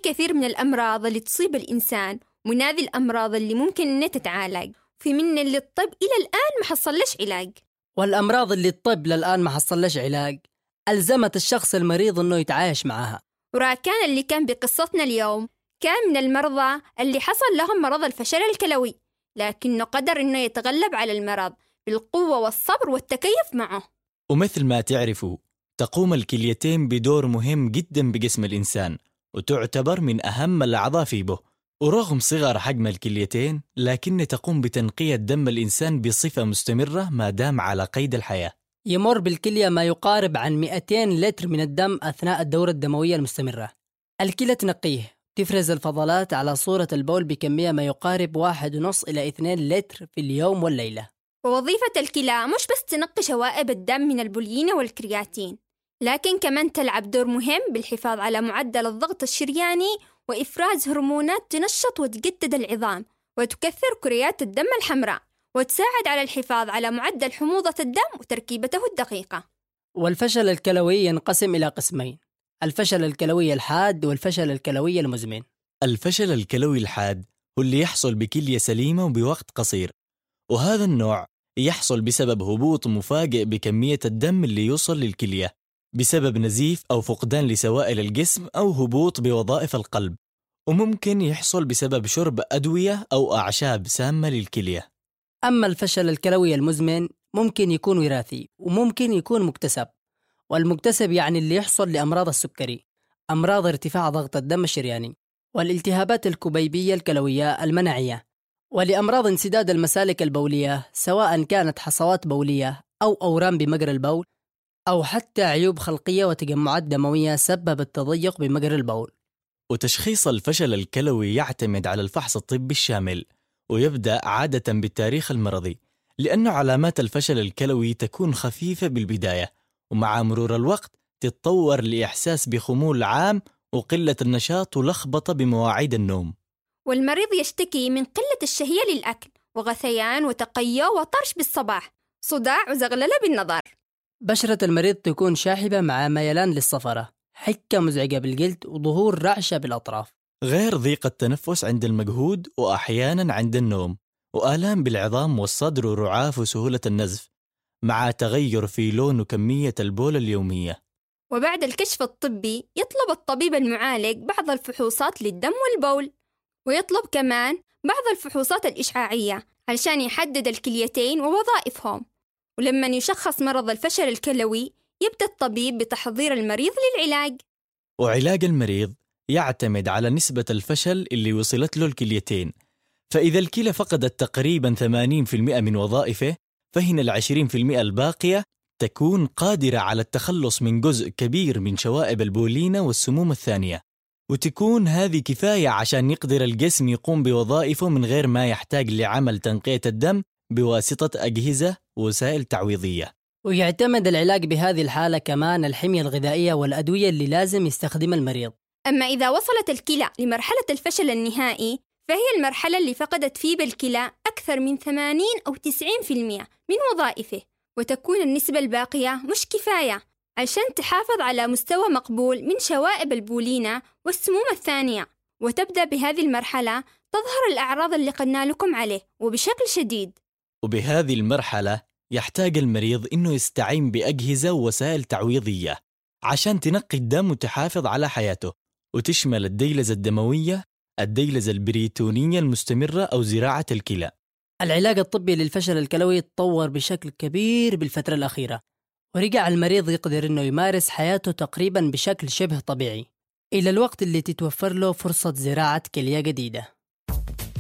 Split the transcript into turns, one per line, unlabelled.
كثير من الأمراض اللي تصيب الإنسان، ومن هذه الأمراض اللي ممكن إنها تتعالج، في من اللي الطب إلى الآن ما حصلش علاج.
والأمراض اللي الطب للآن ما حصلش علاج ألزمت الشخص المريض إنه يتعايش معها.
وراكان اللي كان بقصتنا اليوم كان من المرضى اللي حصل لهم مرض الفشل الكلوي، لكنه قدر إنه يتغلب على المرض بالقوة والصبر والتكيف معه.
ومثل ما تعرفوا، تقوم الكليتين بدور مهم جدا بجسم الإنسان، وتعتبر من أهم الأعضاء في به. ورغم صغر حجم الكليتين، لكن تقوم بتنقية دم الإنسان بصفة مستمرة ما دام على قيد الحياة.
يمر بالكلية ما يقارب عن 200 لتر من الدم أثناء الدورة الدموية المستمرة. الكلى تنقيه، تفرز الفضلات على صورة البول بكمية ما يقارب 1.5 إلى 2 لتر في اليوم والليلة.
ووظيفة الكلى مش بس تنقي شوائب الدم من البوليين والكرياتين، لكن كمان تلعب دور مهم بالحفاظ على معدل الضغط الشرياني وإفراز هرمونات تنشط وتجدد العظام وتكثر كريات الدم الحمراء، وتساعد على الحفاظ على معدل حموضة الدم وتركيبته الدقيقة.
والفشل الكلوي ينقسم إلى قسمين: الفشل الكلوي الحاد والفشل الكلوي المزمن.
الفشل الكلوي الحاد هو اللي يحصل بكلية سليمة وبوقت قصير، وهذا النوع يحصل بسبب هبوط مفاجئ بكمية الدم اللي يوصل للكلية بسبب نزيف أو فقدان لسوائل الجسم أو هبوط بوظائف القلب، وممكن يحصل بسبب شرب أدوية أو أعشاب سامة للكلية.
أما الفشل الكلوي المزمن ممكن يكون وراثي وممكن يكون مكتسب. والمكتسب يعني اللي يحصل لأمراض السكري، أمراض ارتفاع ضغط الدم الشرياني، والالتهابات الكبيبية الكلوية المناعية، ولأمراض انسداد المسالك البولية سواء كانت حصوات بولية أو أورام بمجرى البول، أو حتى عيوب خلقية وتجمعات دموية سببت تضيق بمجرى البول.
وتشخيص الفشل الكلوي يعتمد على الفحص الطبي الشامل، ويبدأ عادة بالتاريخ المرضي، لأن علامات الفشل الكلوي تكون خفيفة بالبداية، ومع مرور الوقت تتطور لإحساس بخمول عام وقلة النشاط ولخبطة بمواعيد النوم.
والمريض يشتكي من قلة الشهية للأكل وغثيان وتقيؤ وطرش بالصباح، صداع وزغللة بالنظر.
بشرة المريض تكون شاحبة مع ميلان للصفرة، حكة مزعجة بالجلد وظهور رعشة بالأطراف،
غير ضيق التنفس عند المجهود وأحيانا عند النوم، وآلام بالعظام والصدر ورعاف وسهولة النزف، مع تغير في لون وكمية البول اليومية.
وبعد الكشف الطبي يطلب الطبيب المعالج بعض الفحوصات للدم والبول، ويطلب كمان بعض الفحوصات الإشعاعية علشان يحدد الكليتين ووظائفهم. ولما يشخص مرض الفشل الكلوي يبدأ الطبيب بتحضير المريض للعلاج.
وعلاج المريض يعتمد على نسبة الفشل اللي وصلت له الكليتين، فإذا الكلى فقدت تقريباً 80% من وظائفه، فهنا 20% الباقية تكون قادرة على التخلص من جزء كبير من شوائب البولينة والسموم الثانية، وتكون هذه كفاية عشان يقدر الجسم يقوم بوظائفه من غير ما يحتاج لعمل تنقية الدم بواسطة أجهزة ووسائل تعويضية.
ويعتمد العلاج بهذه الحالة كمان الحمية الغذائية والأدوية اللي لازم يستخدمها المريض.
أما إذا وصلت الكلى لمرحلة الفشل النهائي، فهي المرحلة اللي فقدت فيه بالكلى أكثر من 80 أو 90% من وظائفه، وتكون النسبة الباقية مش كفاية عشان تحافظ على مستوى مقبول من شوائب البولينة والسموم الثانية. وتبدأ بهذه المرحلة تظهر الأعراض اللي قلنا لكم عليه وبشكل شديد.
وبهذه المرحلة يحتاج المريض إنه يستعين بأجهزة ووسائل تعويضية عشان تنقي الدم وتحافظ على حياته، وتشمل الديلزة الدموية، الديلزة البريتونية المستمرة أو زراعة الكلى.
العلاج الطبي للفشل الكلوي تطور بشكل كبير بالفترة الأخيرة، ورجع المريض يقدر إنه يمارس حياته تقريبا بشكل شبه طبيعي إلى الوقت اللي تتوفر له فرصة زراعة كلية جديدة.